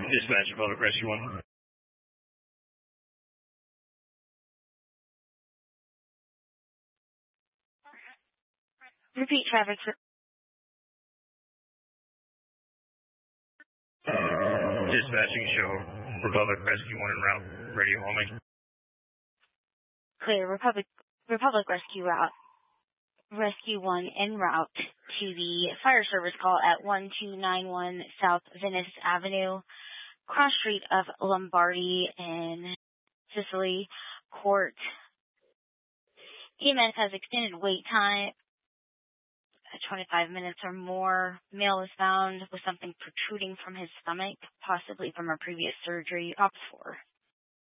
Dispatch Republic Rescue 1. Repeat traffic. Dispatching show Republic Rescue 1 en route. Radio only. Clear. Republic Rescue route. Rescue 1 en route to the fire service call at 1291 South Venice Avenue, cross street of Lombardi in Sicily Court. EMS has extended wait time, 25 minutes or more. Male was found with something protruding from his stomach, possibly from a previous surgery. Ops 4.